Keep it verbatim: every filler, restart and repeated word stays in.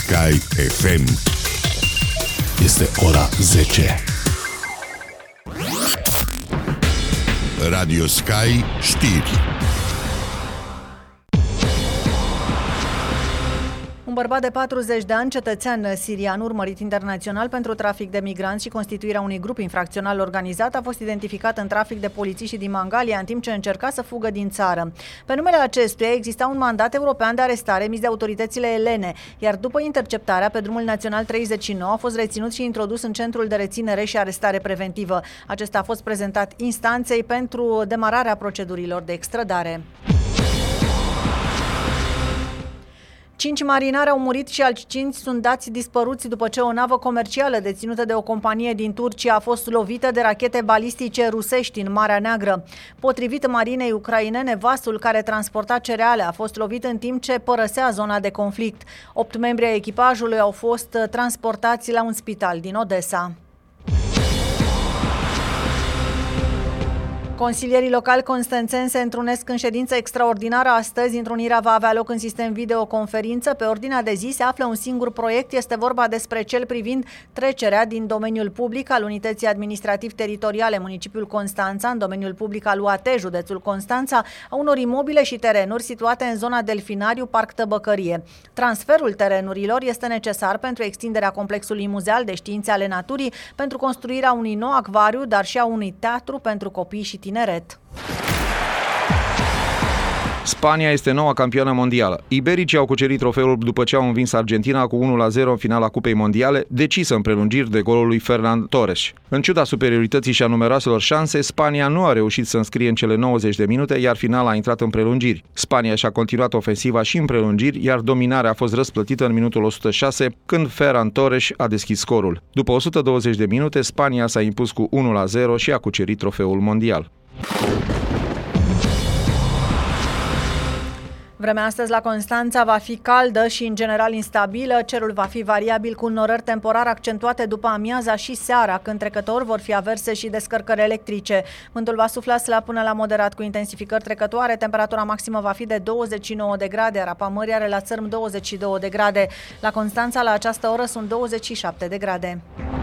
Sky F M. Este ora zece. Radio Sky știri. Un bărbat de patruzeci de ani, cetățean sirian, urmărit internațional pentru trafic de migranți și constituirea unui grup infracțional organizat, a fost identificat în trafic de polițiști din Mangalia în timp ce încerca să fugă din țară. Pe numele acestuia exista un mandat european de arestare emis de autoritățile elene, iar după interceptarea pe drumul național treizeci și nouă a fost reținut și introdus în centrul de reținere și arestare preventivă. Acesta a fost prezentat instanței pentru demararea procedurilor de extradare. Cinci marinari au murit și alți cinci sunt dați dispăruți după ce o navă comercială deținută de o companie din Turcia a fost lovită de rachete balistice rusești în Marea Neagră. Potrivit marinei ucrainene, vasul care transporta cereale a fost lovit în timp ce părăsea zona de conflict. Opt membri ai echipajului au fost transportați la un spital din Odessa. Consilierii locali constanțeni se întrunesc în ședință extraordinară astăzi. Întrunirea va avea loc în sistem videoconferință. Pe ordinea de zi se află un singur proiect. Este vorba despre cel privind trecerea din domeniul public al Unității Administrativ-Teritoriale Municipiul Constanța în domeniul public al U A T, județul Constanța, a unor imobile și terenuri situate în zona Delfinariu, Parc Tăbăcărie. Transferul terenurilor este necesar pentru extinderea complexului muzeal de științe ale naturii, pentru construirea unui nou acvariu, dar și a unui teatru pentru copii și tineret. Spania este noua campioană mondială. Ibericii au cucerit trofeul după ce au învins Argentina cu unu la zero în finala Cupei Mondiale, decisă în prelungiri de golul lui Ferran Torres. În ciuda superiorității și a numeroaselor șanse, Spania nu a reușit să înscrie în cele nouăzeci de minute, iar finala a intrat în prelungiri. Spania și-a continuat ofensiva și în prelungiri, iar dominarea a fost răsplătită în minutul o sută șase, când Ferran Torres a deschis scorul. După o sută douăzeci de minute, Spania s-a impus cu unu la zero și a cucerit trofeul mondial. Vremea astăzi la Constanța va fi caldă și în general instabilă. Cerul va fi variabil cu înnorări temporar accentuate după amiaza și seara, când trecători vor fi averse și descărcări electrice. Vântul va sufla slab până la moderat cu intensificări trecătoare. Temperatura maximă va fi de douăzeci și nouă de grade, iar apa mării are la țărm douăzeci și două de grade. La Constanța la această oră sunt douăzeci și șapte de grade.